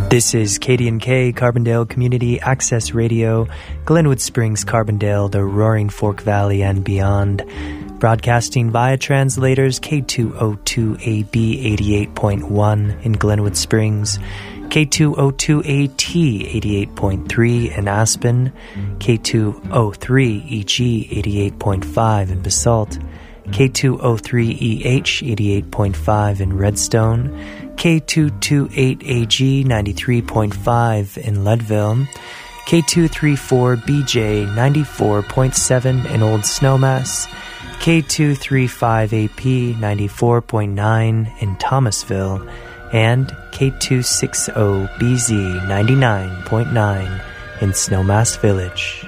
This is KDNK, Carbondale Community Access Radio, Glenwood Springs, Carbondale, the Roaring Fork Valley, and beyond. Broadcasting via translators K202AB 88.1 in Glenwood Springs, K202AT 88.3 in Aspen, K203EG 88.5 in Basalt, K203EH 88.5 in Redstone, K228AG 93.5 in Leadville, K234BJ 94.7 in Old Snowmass, K235AP 94.9 in Thomasville, and K260BZ 99.9 in Snowmass Village.